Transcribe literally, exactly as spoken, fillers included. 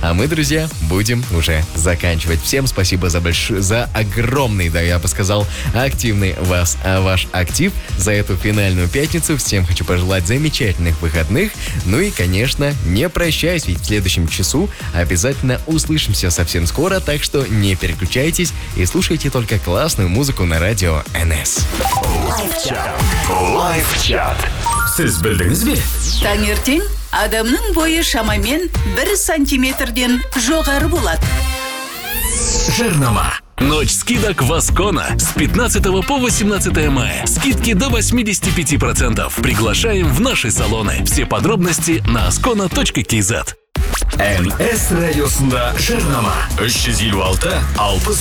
А мы, друзья, будем уже заканчивать. Всем спасибо за большой, за огромный, да, я бы сказал, активный вас, ваш актив за эту финальную пятницу. Всем хочу пожелать замечательных выходных. Ну и, конечно, не прощаюсь, ведь в следующем часу обязательно услышимся совсем скоро, так что не переключайтесь и слушайте только классную музыку на радио эн эс. Лайфчат. Сіз білдіңіз бе? Таңертең адамның бойы шамамен бір сантиметрден жоғары болады. Жарнама. Ночь скидок в Аскона с пятнадцатого по восемнадцатое мая. Скидки до восемьдесят пять процентов. Приглашаем в наши салоны. Все подробности на аскона точка кз. эн эс радиосында жарнама. үш жүз елу алты алпыс